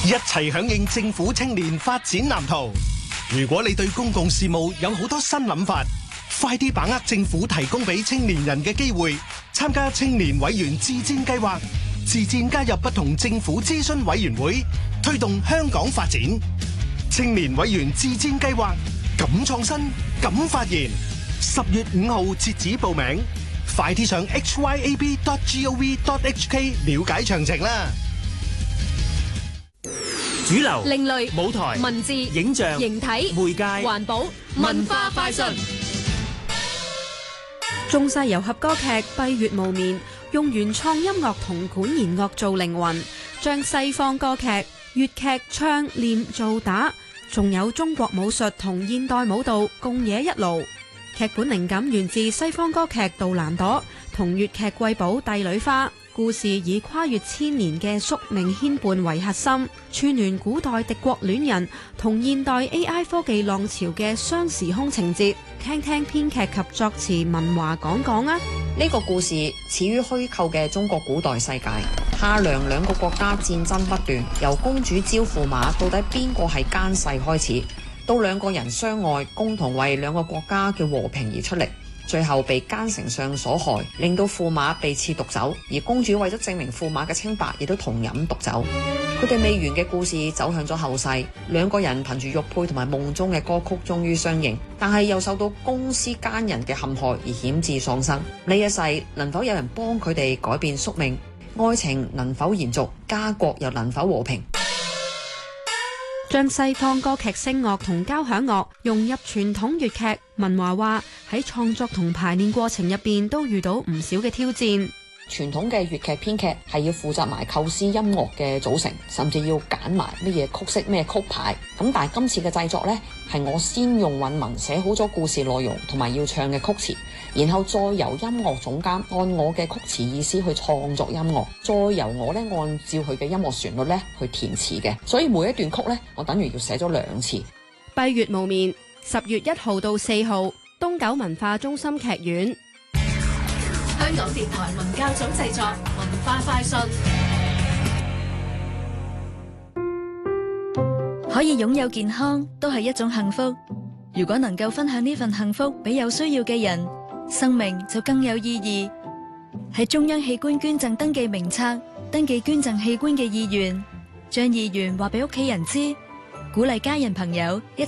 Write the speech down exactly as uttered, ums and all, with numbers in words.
一齊響應政府青年發展藍圖。如果你對公共事務有好多新諗法，快啲把握政府提供俾青年人嘅機會，參加青年委員自薦計劃，自薦加入不同政府諮詢委員會，推動香港發展。青年委員自薦計劃，敢創新，敢發言。十月五號截止報名，快啲上 h y a b dot gov dot h k 了解詳情啦。 主流、 另類、 舞台、 文字、 影像、 形體、 媒介、 環保、文化快訊。 中西糅合歌劇《閉月無眠》用原創音樂同管弦樂做靈魂，將西方歌劇、粵劇唱、念、做、打，仲有中國武術同現代舞蹈共冶一爐。劇本靈感源自西方歌劇《杜蘭朵》同粵劇《貴寶帝女花》。故事以跨越千年嘅宿命牽絆為核心，串聯古代敵國戀人同現代 A I 科技浪潮嘅雙時空情節。聽聽編劇及作詞文華講講啊！ 呢個故事始於虛構嘅中國古代世界，夏梁兩個國家戰爭不斷，由公主招駙馬到底邊個係奸細開始，到兩個人相愛，共同為兩個國家嘅和平而出力。最後被奸丞相所害，令到駙馬被賜毒酒，而公主為咗證明駙馬嘅清白，亦都同飲毒酒。佢哋未完嘅故事走向咗後世，兩個人憑住玉佩同埋夢中嘅歌曲終於相認，但係又受到公司奸人嘅陷害而險致喪生。呢一世能否有人幫佢哋改變宿命？愛情能否延續？家國又能否和平？ 將西方歌劇聲樂同交響樂融入傳統粵劇，文華話喺創作同排練過程入邊都遇到唔少嘅挑戰。 傳統嘅粵劇編劇係要負責埋構思音樂嘅組成，甚至要揀埋乜嘢曲式咩曲牌。咁但係今次嘅製作呢，係我先用韻文寫好咗故事內容同埋要唱嘅曲詞，然後再由音樂總監按我嘅曲詞意思去創作音樂，再由我呢按照佢嘅音樂旋律呢去填詞嘅。所以每一段曲呢，我等於要寫咗兩次。 閉月無眠，十月一號到四號，東九文化中心劇院。 香港電台文教組製作，文化快訊。 可以擁有健康都係一種幸福。如果能夠分享呢份幸福俾有需要嘅人，生命就更有意義。喺中央器官捐贈登記名冊登記捐贈器官嘅意願，將意願話俾屋企人知，鼓勵家人朋友一齊